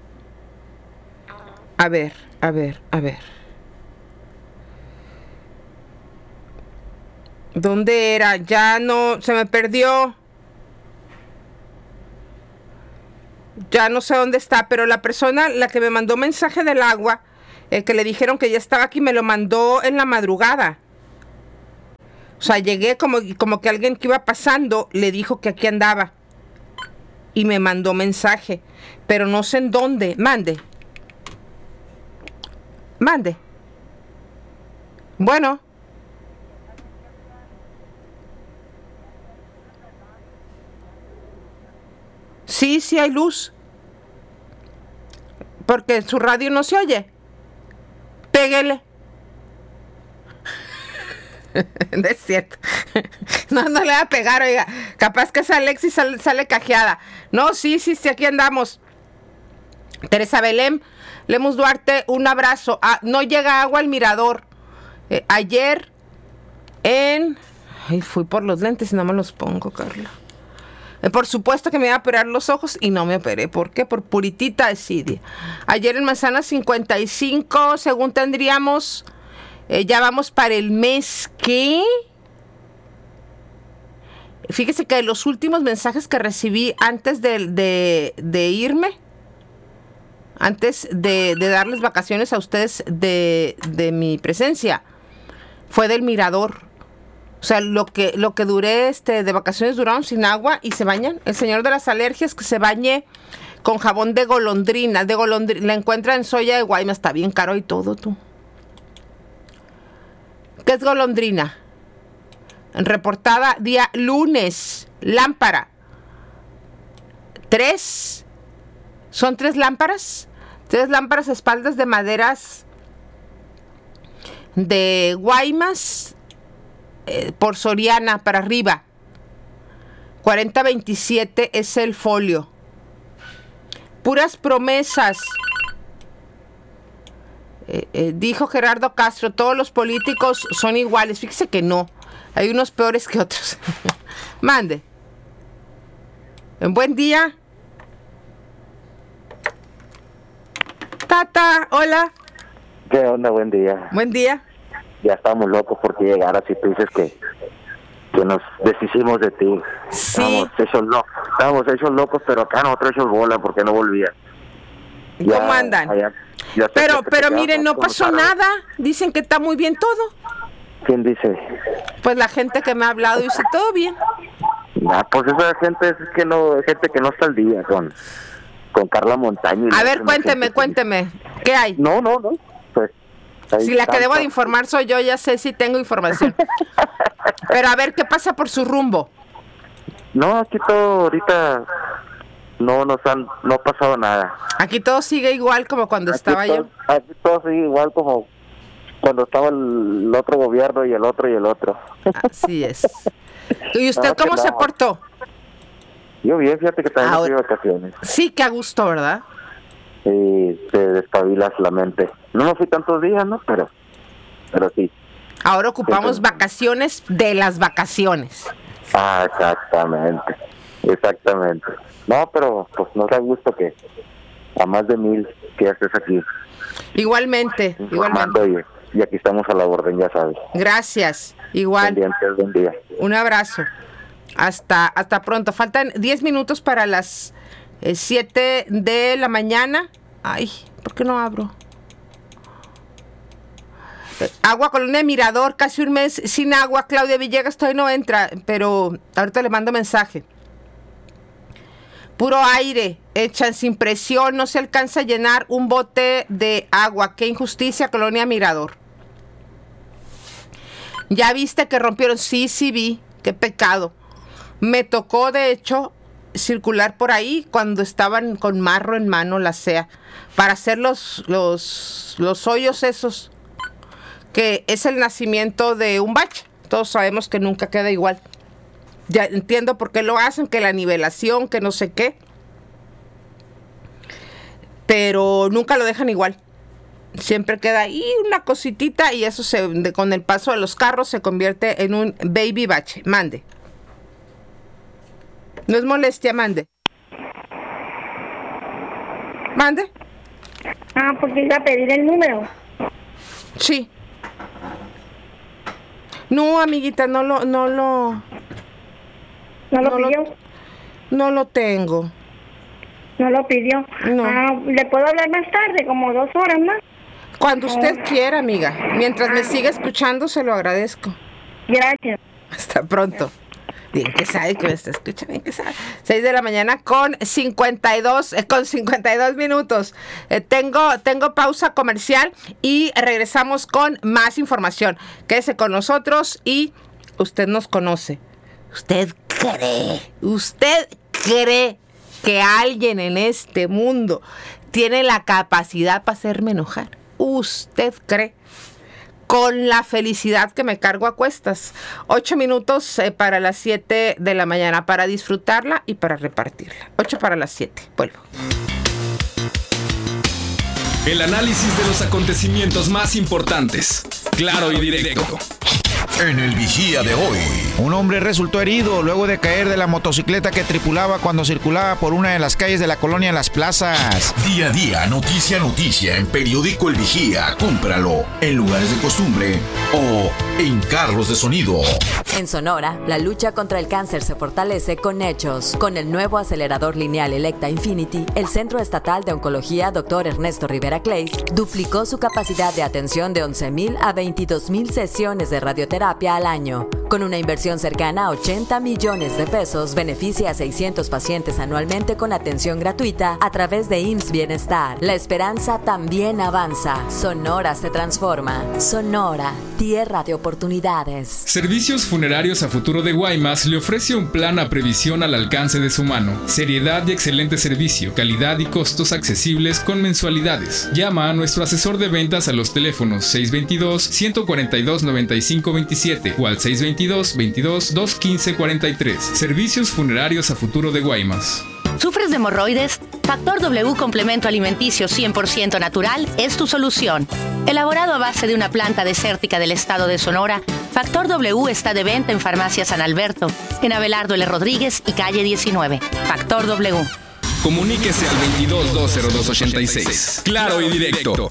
F: A ver, a ver, a ver. ¿Dónde era? Ya no... Se me perdió. ya no sé dónde está, pero la persona, la que me mandó mensaje del agua, eh, que le dijeron que ya estaba aquí, me lo mandó en la madrugada. O sea, llegué como, como que alguien que iba pasando le dijo que aquí andaba. Y me mandó mensaje, pero no sé en dónde. Mande. Mande. Bueno. Sí, sí hay luz. Porque su radio no se oye. Péguele. No es cierto. No, no le va a pegar, oiga. Capaz que esa Alexis sale, sale cajeada. No, sí, sí, sí, aquí andamos. Teresa Belém, Lemus Duarte, un abrazo. Ah, no llega agua al mirador. Eh, ayer en... Ay, fui por los lentes y no me los pongo, Carla. Eh, por supuesto que me iba a operar los ojos y no me operé. ¿Por qué? Por puritita desidia. Ayer en Manzana cincuenta y cinco, según tendríamos... Eh, ya vamos para el mes que... Fíjese que los últimos mensajes que recibí antes de, de, de irme, antes de, de darles vacaciones a ustedes de, de mi presencia, fue del mirador. O sea, lo que, lo que duré este, de vacaciones duraron sin agua y se bañan. El señor de las alergias que se bañe con jabón de golondrina. De golondrina. La encuentra en Soya de Guaymas. Está bien caro y todo, tú. ¿Qué es golondrina? Reportada día lunes. Lámpara. Tres. ¿Son tres lámparas? Tres lámparas, espaldas de maderas de Guaymas eh, por Soriana para arriba. cuarenta veintisiete es el folio. Puras promesas. Eh, eh, dijo Gerardo Castro, todos los políticos son iguales. Fíjese que no, hay unos peores que otros. Mande. En buen día. Tata, hola.
S: ¿Qué onda? Buen día.
F: Buen día.
S: Ya estamos locos porque llegaras y tú dices que, que nos deshicimos de ti.
F: Sí.
S: Estábamos hechos locos, estábamos hechos locos, pero acá nosotros hechos bola porque no volvían.
F: ¿Cómo andan?
S: Allá, ya
F: pero, pero miren, no pasó nada. Dicen que está muy bien todo.
S: ¿Quién dice?
F: Pues la gente que me ha hablado dice todo bien.
S: Ah, pues esa gente es que no, gente que no está al día con, con Carla Montaño.
F: A ver, cuénteme, cuénteme. ¿Qué hay?
S: No, no, no. Pues
F: si la que debo de informar soy yo, ya sé si tengo información. Pero a ver, ¿qué pasa por su rumbo?
S: No, aquí todo ahorita no nos han, no ha pasado nada.
F: Aquí todo sigue igual como cuando
S: aquí
F: estaba
S: todo,
F: yo.
S: Aquí todo sigue igual como cuando estaba el, el otro gobierno y el otro y el otro.
F: Así es. ¿Y usted no, cómo se no. portó?
S: Yo bien, fíjate que también fui de vacaciones.
F: Sí, que a gusto, ¿verdad?
S: Sí, te despabilas la mente. No me fui tantos días, ¿no? Pero, pero sí.
F: Ahora ocupamos Entonces, vacaciones de las vacaciones.
S: Ah, exactamente. Exactamente. No, pero pues nos da gusto que a más de mil que estés aquí.
F: Igualmente, igualmente.
S: Y, y aquí estamos a la orden, ya sabes.
F: Gracias, igual.
S: Pendientes, buen día.
F: Un abrazo. Hasta, hasta pronto. Faltan diez minutos para las eh, siete de la mañana. Ay, ¿por qué no abro? Eh, agua Colonia Mirador, casi un mes sin agua. Claudia Villegas todavía no entra, pero ahorita le mando mensaje. Puro aire, echan sin presión, no se alcanza a llenar un bote de agua. Qué injusticia, Colonia Mirador. ¿Ya viste que rompieron? Sí, sí vi, qué pecado. Me tocó, de hecho, circular por ahí cuando estaban con marro en mano, la C E A, para hacer los, los, los hoyos esos, que es el nacimiento de un bache. Todos sabemos que nunca queda igual. Ya entiendo por qué lo hacen, que la nivelación, que no sé qué. Pero nunca lo dejan igual. Siempre queda ahí una cositita y eso se, de, con el paso de los carros se convierte en un baby bache. Mande. No es molestia, mande. Mande.
T: Ah, porque iba a pedir el número.
F: Sí. No, amiguita, no lo, no lo.
T: ¿No lo
F: no
T: pidió?
F: Lo, no lo tengo.
T: No lo pidió.
F: No.
T: Ah, ¿le puedo hablar más tarde, como dos horas más?
F: Cuando usted quiera, amiga. Mientras me siga escuchando, se lo agradezco.
T: Gracias.
F: Hasta pronto. Bien que sabe que me está escuchando, bien que sabe. seis de la mañana con cincuenta y dos, eh, con cincuenta y dos minutos. Eh, tengo, tengo pausa comercial y regresamos con más información. Quédese con nosotros y usted nos conoce. Usted cree, usted cree que alguien en este mundo tiene la capacidad para hacerme enojar. Usted cree. Con la felicidad que me cargo a cuestas. Ocho minutos eh, para las siete de la mañana, para disfrutarla y para repartirla. Ocho para las siete. Vuelvo.
A: El análisis de los acontecimientos más importantes. Claro y directo.
B: En el Vigía de hoy.
C: Un hombre resultó herido luego de caer de la motocicleta que tripulaba cuando circulaba por una de las calles de la colonia Las Plazas.
B: Día a día, noticia a noticia, en Periódico El Vigía. Cómpralo en lugares de costumbre o en carros de sonido.
E: En Sonora, la lucha contra el cáncer se fortalece con hechos. Con el nuevo acelerador lineal Electa Infinity, el Centro Estatal de Oncología doctor Ernesto Rivera Clays duplicó su capacidad de atención de once mil a veintidós mil sesiones de radioterapia al año. Con una inversión cercana a ochenta millones de pesos, beneficia a seiscientos pacientes anualmente con atención gratuita a través de I M S S Bienestar. La esperanza también avanza. Sonora se transforma. Sonora, tierra de oportunidades.
A: Servicios Funerarios a Futuro de Guaymas le ofrece un plan a previsión al alcance de su mano. Seriedad y excelente servicio, calidad y costos accesibles con mensualidades. Llama a nuestro asesor de ventas a los teléfonos seis dos dos, uno cuatro dos, nueve cinco dos siete o al seis dos dos, veintidós, dos quince cuarenta y tres. Servicios Funerarios a Futuro de Guaymas.
U: ¿Sufres de hemorroides? Factor W Complemento Alimenticio cien por ciento natural es tu solución. Elaborado a base de una planta desértica del estado de Sonora, Factor W está de venta en Farmacia San Alberto, en Abelardo L. Rodríguez y calle diecinueve. Factor W.
A: Comuníquese al veintidós dos cero dos ochenta y seis. Claro y directo.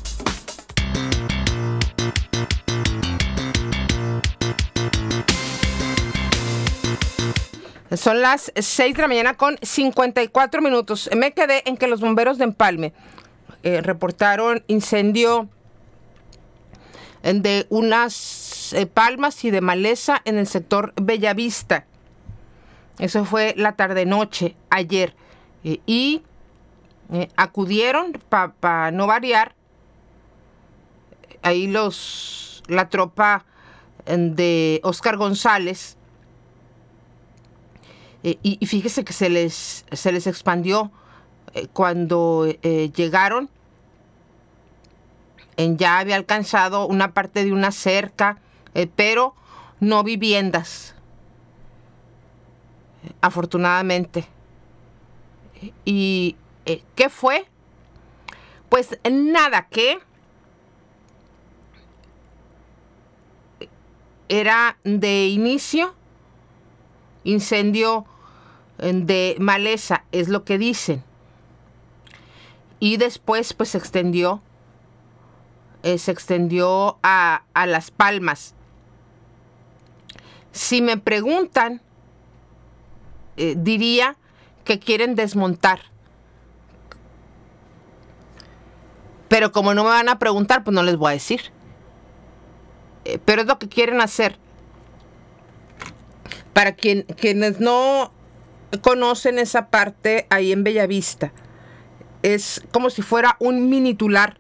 F: Son las seis de la mañana con cincuenta y cuatro minutos. Me quedé en que los bomberos de Empalme eh, reportaron incendio de unas eh, palmas y de maleza en el sector Bellavista. Eso fue la tarde-noche ayer. Eh, y eh, acudieron, para pa no variar, ahí los la tropa de Óscar González. Eh, y, y fíjese que se les, se les expandió eh, cuando eh, llegaron. En, ya había alcanzado una parte de una cerca, eh, pero no viviendas, eh, afortunadamente. ¿Y eh, qué fue? Pues nada, que era de inicio incendio de maleza, es lo que dicen. Y después pues se extendió, eh, se extendió a, a Las Palmas. Si me preguntan, eh, diría que quieren desmontar. Pero como no me van a preguntar, pues no les voy a decir. Eh, pero es lo que quieren hacer. Para quien, quienes no conocen esa parte ahí en Bellavista, es como si fuera un mini tular.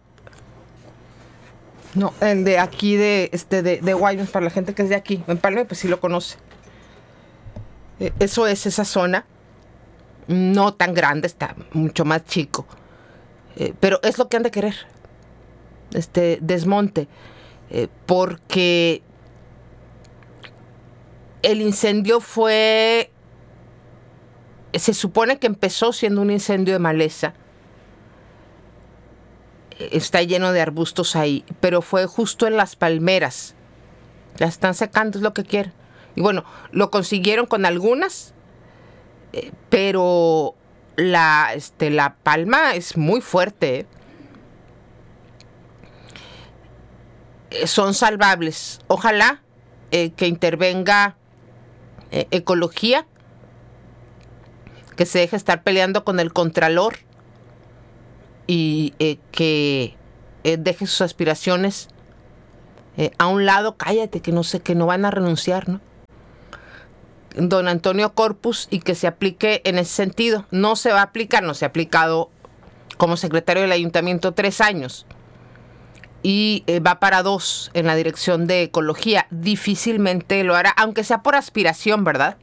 F: No, el de aquí de este de, de Guaymas, para la gente que es de aquí. En Palme, pues sí lo conoce. Eh, eso es esa zona. No tan grande, está mucho más chico. Eh, pero es lo que han de querer. Este desmonte. Eh, porque el incendio fue, se supone que empezó siendo un incendio de maleza. Está lleno de arbustos ahí, pero fue justo en las palmeras. La están secando, es lo que quieren. Y bueno, lo consiguieron con algunas, eh, pero la, este, la palma es muy fuerte. Eh, son salvables. Ojalá eh, que intervenga eh, ecología, que se deje estar peleando con el Contralor y eh, que eh, deje sus aspiraciones eh, a un lado. Cállate, que no sé, que no van a renunciar, ¿no? Don Antonio Corpus, y que se aplique en ese sentido. No se va a aplicar, no se ha aplicado como secretario del ayuntamiento tres años y eh, va para dos en la dirección de ecología. Difícilmente lo hará, aunque sea por aspiración, ¿verdad?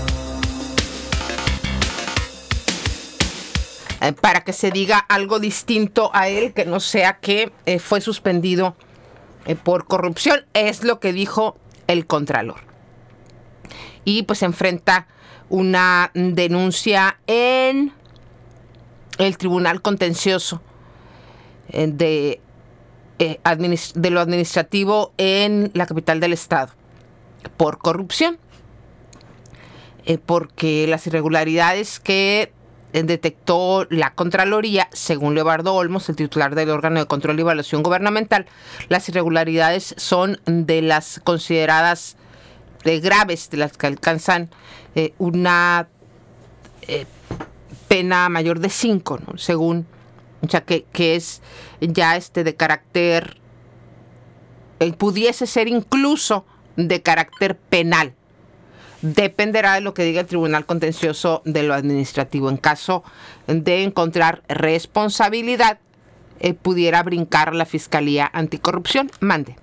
F: Eh, para que se diga algo distinto a él, que no sea que eh, fue suspendido eh, por corrupción, es lo que dijo el Contralor. Y pues enfrenta una denuncia en el Tribunal Contencioso eh, de, eh, administ- de lo administrativo en la capital del estado por corrupción, eh, porque las irregularidades que eh, detectó la Contraloría, según Leobardo Olmos, el titular del órgano de control y evaluación gubernamental, las irregularidades son de las consideradas de graves, de las que alcanzan eh, una eh, pena mayor de cinco, ¿no? Según, o sea, que, que es ya este de carácter, eh, pudiese ser incluso de carácter penal. Dependerá de lo que diga el Tribunal Contencioso de lo Administrativo. En caso de encontrar responsabilidad, eh, pudiera brincar la Fiscalía Anticorrupción. Mande.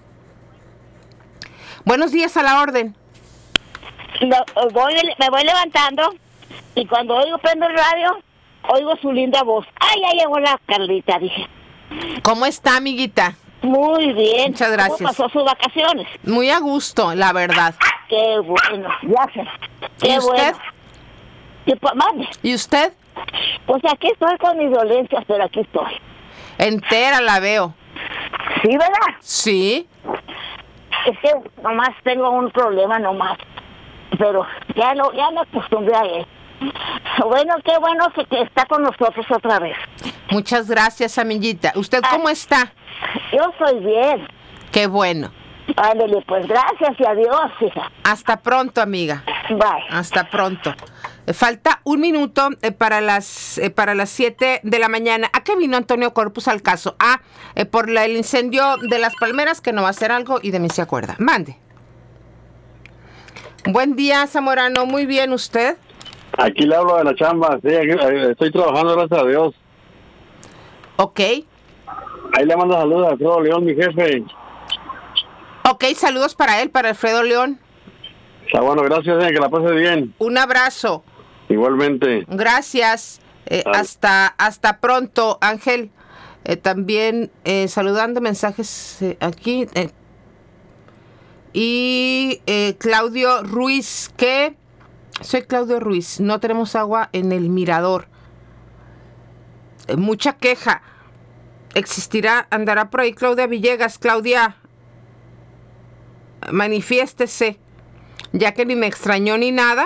F: Buenos días, a la orden.
D: No, voy, me voy levantando y cuando oigo, prendo el radio, oigo su linda voz. Ay, ay, llegó la Carlita, dije.
F: ¿Cómo está, amiguita?
D: Muy bien.
F: Muchas gracias.
D: ¿Cómo pasó sus vacaciones?
F: Muy a gusto, la verdad.
D: Qué bueno, ya sé. Qué
F: ¿Y usted?
D: Bueno.
F: ¿Y usted?
D: Pues aquí estoy con mis dolencias, pero aquí estoy.
F: Entera la veo.
D: ¿Sí, verdad?
F: Sí.
D: Es que nomás tengo un problema nomás, pero ya no, ya me acostumbré a él. Bueno, qué bueno que, que está con nosotros otra vez.
F: Muchas gracias, amiguita. ¿Usted cómo ah, está?
D: Yo soy bien.
F: Qué bueno.
D: Ándale, pues gracias y adiós, hija.
F: Hasta pronto, amiga.
D: Bye.
F: Hasta pronto. Falta un minuto eh, para las eh, para las siete de la mañana. ¿A qué vino Antonio Corpus al caso? Ah, eh, por la, el incendio de las palmeras, que no va a hacer algo y de mí se acuerda. Mande. Buen día, Zamorano. Muy bien, ¿usted?
V: Aquí le hablo de la chamba. Sí, aquí, estoy trabajando, gracias a Dios.
F: Ok.
V: Ahí le mando saludos a Alfredo León, mi jefe.
F: Ok, saludos para él, para Alfredo León.
V: Está bueno, gracias, eh, que la pase bien.
F: Un abrazo.
V: Igualmente.
F: Gracias. Eh, hasta hasta pronto, Ángel. Eh, también eh, saludando mensajes eh, aquí. Eh. Y eh, Claudio Ruiz, que soy Claudio Ruiz. No tenemos agua en el mirador. Eh, mucha queja. Existirá, andará por ahí Claudia Villegas. Claudia, manifiéstese, ya que ni me extrañó ni nada.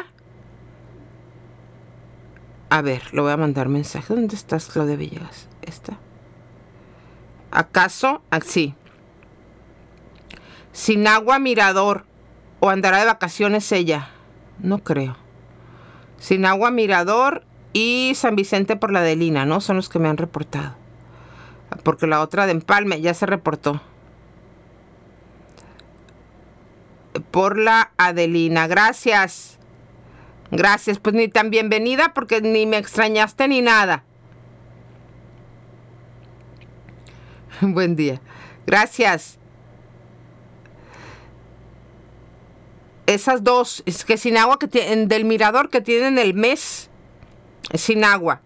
F: A ver, le voy a mandar mensaje. ¿Dónde estás, Claudia Villegas? ¿Esta? ¿Acaso? Así. Sin agua, mirador. ¿O andará de vacaciones ella? No creo. Sin agua, mirador y San Vicente por la Adelina, ¿no? Son los que me han reportado. Porque la otra de Empalme ya se reportó. Por la Adelina. Gracias. Gracias. Pues ni tan bienvenida porque ni me extrañaste ni nada. Buen día. Gracias. Esas dos, es que sin agua que tienen, del mirador que tienen el mes, sin agua.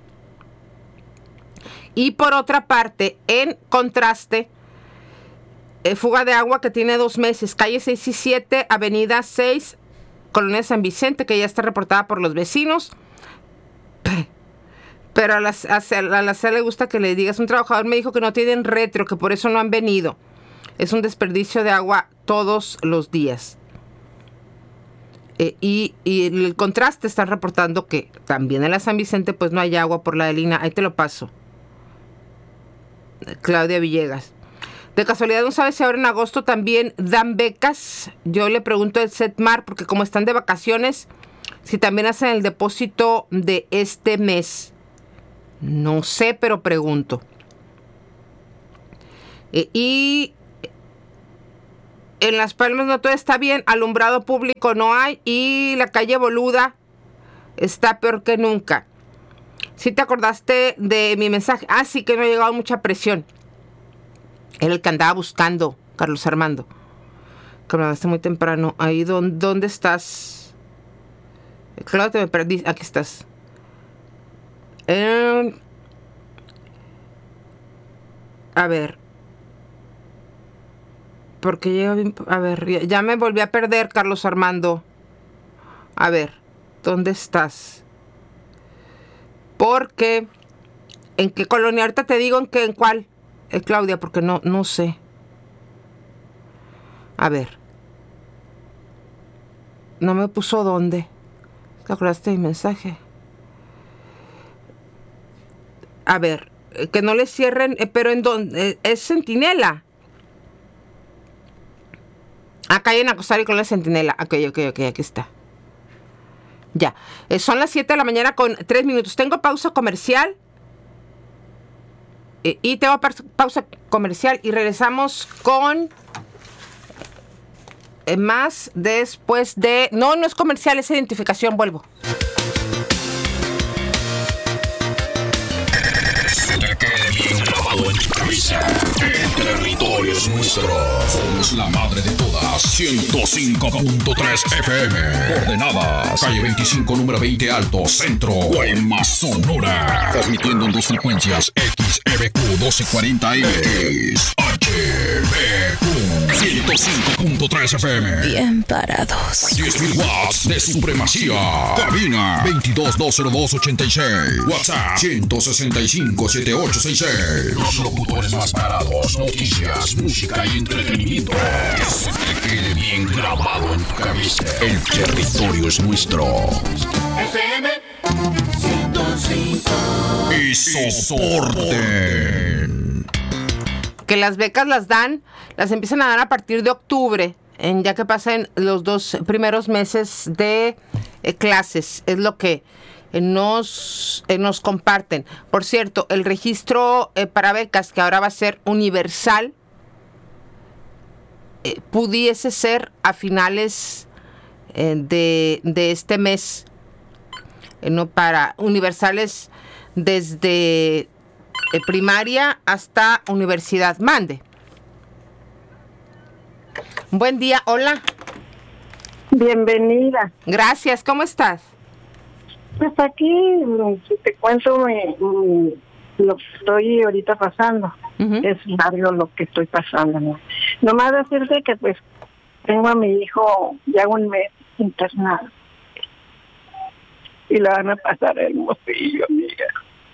F: Y por otra parte, en contraste, eh, fuga de agua que tiene dos meses, calle seis y siete, avenida seis, Colonia San Vicente, que ya está reportada por los vecinos. Pero a la, a, a la C le gusta que le digas, un trabajador me dijo que no tienen retro, que por eso no han venido. Es un desperdicio de agua todos los días. Eh, y, y el contraste están reportando que también en la San Vicente pues no hay agua por la Adelina. Ahí te lo paso. Claudia Villegas. De casualidad, ¿no sabes si ahora en agosto también dan becas? Yo le pregunto al Setmar, porque como están de vacaciones, si también hacen el depósito de este mes. No sé, pero pregunto. Eh, y en Las Palmas no todo está bien, alumbrado público no hay y la calle Boluda está peor que nunca. ¿Sí te acordaste de mi mensaje? Ah, sí, que me ha llegado mucha presión. Era el que andaba buscando, Carlos Armando. Que me mandaste muy temprano. Ahí, ¿dónde, dónde estás? Claro, te me perdí. Aquí estás. Eh, a ver. Porque llega bien. A ver, ya, ya me volví a perder, Carlos Armando. A ver, ¿dónde estás? Porque. ¿En qué colonia? Ahorita te digo en qué, en cuál. Eh, Claudia, porque no, no sé. A ver. No me puso dónde. ¿Te acordaste de mi mensaje? A ver, eh, que no le cierren, eh, pero en dónde. Eh, es Centinela. Acá hay en Acosari con la Centinela. Ok, ok, ok, aquí está. Ya. Eh, son las siete de la mañana con tres minutos. Tengo pausa comercial. Eh, y tengo pa- pausa comercial y regresamos con eh, más después de... No, no es comercial, es identificación. Vuelvo.
B: Se te quede bien grabado en tu cabeza. El territorio es nuestro. Somos la madre de todas. ciento cinco punto tres F M. Coordenadas. Calle veinticinco, número veinte Alto, Centro. Guaymas, Sonora. Transmitiendo en dos frecuencias. X E B Q doce cuarenta M. X H B Q ciento cinco punto tres F M.
G: Bien parados.
B: diez mil watts de supremacía. Cabina veintidós dos cero dos ochenta y seis. WhatsApp ciento sesenta y cinco setenta y ocho sesenta y seis. Los locutores más parados. Noticias, música y entretenimiento. Que se te quede bien grabado en tu cabeza. El territorio es nuestro.
L: F M ciento cinco.
B: Y soporten.
F: Que las becas las dan, las empiezan a dar a partir de octubre, en, ya que pasen los dos primeros meses de eh, clases. Es lo que eh, nos, eh, nos comparten. Por cierto, el registro eh, para becas, que ahora va a ser universal, eh, pudiese ser a finales eh, de, de este mes. Eh, no para universales desde eh, primaria hasta universidad. Mande. Buen día, hola.
T: Bienvenida.
F: Gracias, ¿cómo estás?
T: Pues aquí, si te cuento me, me, lo que estoy ahorita pasando. Uh-huh. Es largo lo que estoy pasando, ¿no? Nomás decirte que pues tengo a mi hijo ya un mes internado. Y la van a pasar Hermosillo, amiga.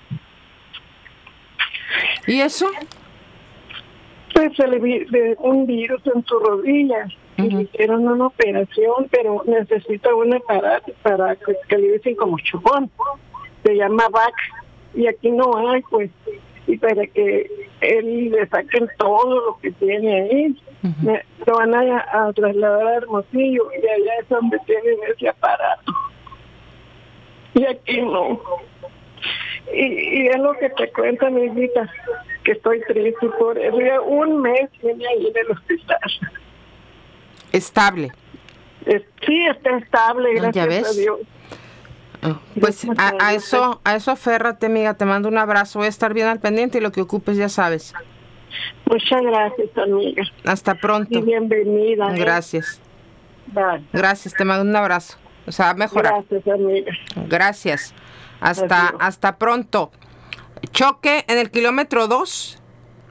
F: ¿Y eso?
T: Pues se le vi de un virus en su rodilla. Uh-huh. Y le hicieron una operación, pero necesita un aparato para que, que le dicen como chupón. Se llama V A C. Y aquí no hay, pues. Y para que él le saquen todo lo que tiene ahí, uh-huh. me, lo van a, a trasladar a Hermosillo. Y allá es donde tienen ese aparato. Y aquí no. Y, y es lo que te cuenta mi hijita, que estoy triste por eso. Ya un mes viene ahí en el hospital.
F: Estable.
T: Es, sí, está estable, gracias
F: ¿Ya ves?
T: a Dios.
F: Oh, pues a, a eso a eso aférrate, amiga. Te mando un abrazo. Voy a estar bien al pendiente y lo que ocupes ya sabes.
T: Muchas gracias, amiga.
F: Hasta pronto.
T: Y bienvenida. ¿eh?
F: Gracias.
T: Bye.
F: Gracias, te mando un abrazo. O sea, mejorar.
T: Gracias, amiga.
F: Gracias. Hasta, hasta pronto. Choque en el kilómetro dos.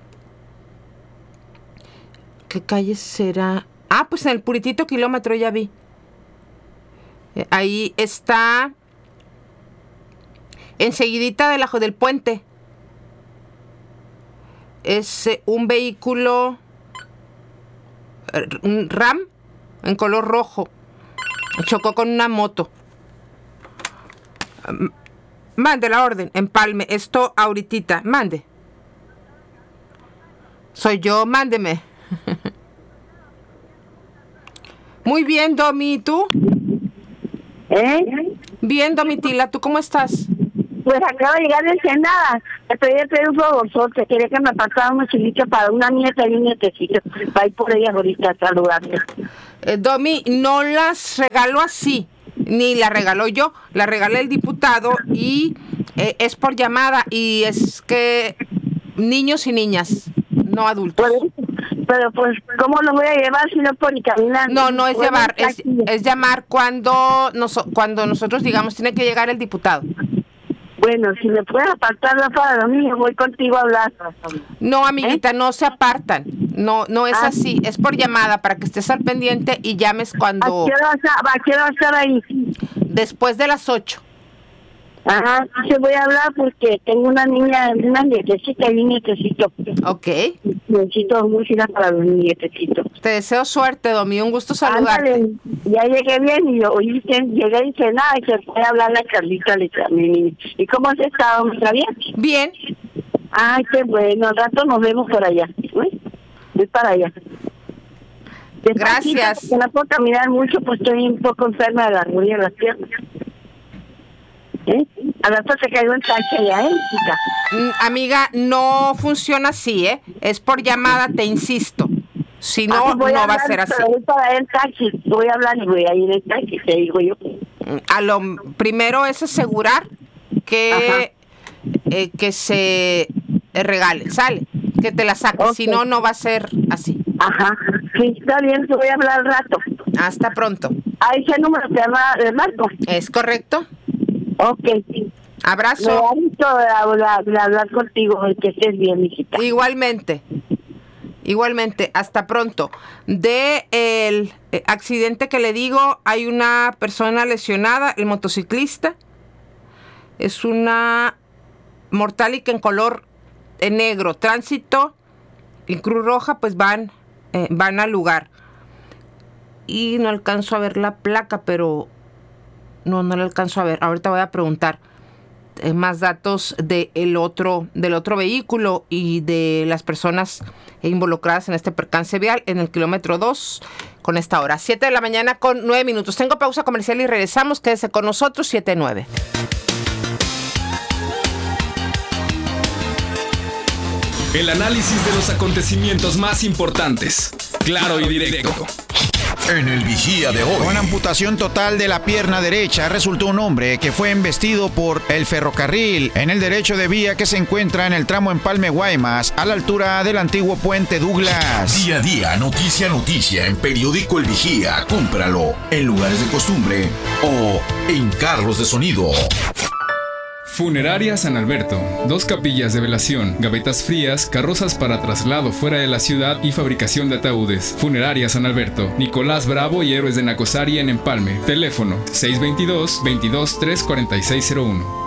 F: ¿Qué calle será? Ah, pues en el puritito kilómetro ya vi. Ahí está. Enseguidita del ajo del puente. Es un vehículo. Un RAM en color rojo. Chocó con una moto. Mande la orden, empalme. Esto ahorita. Mande. Soy yo, mándeme. Muy bien, Domi, ¿y tú?
T: ¿Eh?
F: Bien, Domitila, ¿tú cómo estás?
D: Pues acaba de llegar de Ensenada. Le pedí de pedir un favorzote. Quería que me pasara una chilita para una nieta y un nietecito. Para ir por ellas ahorita a saludarme.
F: Eh, Domi, no las regaló así, ni la regaló yo. La regalé el diputado y eh, es por llamada y es que niños y niñas, no adultos.
D: Pero, pero pues, ¿cómo lo voy a llevar si no por ni caminar?
F: No, no es llevar, es, es llamar cuando, nos, cuando nosotros digamos tiene que llegar el diputado.
D: Bueno, si me puedes apartar la para mí, voy contigo a hablar.
F: No, amiguita, ¿Eh? no se apartan. No, no es ah. así. Es por llamada para que estés al pendiente y llames cuando.
D: ¿A qué hora vas a, a, qué hora vas a estar ahí?
F: Después de las ocho.
D: Ajá, sí voy a hablar porque tengo una niña, una nietecita y un nietecito.
F: Ok.
D: Necesito música para los nietecitos.
F: Te deseo suerte, Domi, un gusto saludarte.
D: Ándale, ya llegué bien y oí que llegué y dije, nada, y se puede hablar la Carlita, mi niña. ¿Y cómo has estado? ¿Está bien?
F: Bien.
D: Ay, qué bueno, al rato nos vemos por allá. ¿Sí? Voy para allá.
F: Gracias.
D: Porque no puedo caminar mucho, pues estoy un poco enferma de la rodilla de las piernas. ¿Eh? Al rato se cayó en tacha ya, ¿eh, chica?
F: Mm, amiga, no funciona así, ¿eh? Es por llamada, te insisto. Si no,
D: ah,
F: no
D: va
F: hablar, a ser así.
D: Voy para el taxi, voy a hablar y voy a ir en taxi, te digo yo.
F: A lo primero es asegurar que, eh, que se regale, sale, que te la saques, okay. Si no, no va a ser así.
D: Ajá, sí, está bien, te voy a hablar al rato.
F: Hasta pronto.
D: ¿A ese número te llama de Marco?
F: Es correcto.
D: Ok.
F: Abrazo.
D: Me gusto hablar, hablar contigo, que estés bien, mijita.
F: Igualmente. Igualmente, hasta pronto. De el eh, accidente que le digo, hay una persona lesionada, el motociclista. Es una mortálica en color eh, negro. Tránsito y Cruz Roja, pues van, eh, van al lugar. Y no alcanzo a ver la placa, pero no, no la alcanzo a ver. Ahorita voy a preguntar eh, más datos de el otro, del otro vehículo y de las personas involucradas en este percance vial en el kilómetro dos con esta hora. siete de la mañana con nueve minutos. Tengo pausa comercial y regresamos. Quédese con nosotros, siete nueve.
A: El análisis de los acontecimientos más importantes. Claro y directo.
B: En el Vigía de hoy.
C: Con amputación total de la pierna derecha resultó un hombre que fue embestido por el ferrocarril en el derecho de vía que se encuentra en el tramo Empalme Guaymas a la altura del antiguo puente Douglas.
B: Día a día, noticia a noticia en Periódico El Vigía. Cómpralo en lugares de costumbre o en carros de sonido.
A: Funeraria San Alberto. Dos capillas de velación, gavetas frías, carrozas para traslado fuera de la ciudad y fabricación de ataúdes. Funeraria San Alberto. Nicolás Bravo y Héroes de Nacosari en Empalme. Teléfono seis dos dos, veintidós, tres cuarenta y seis cero uno.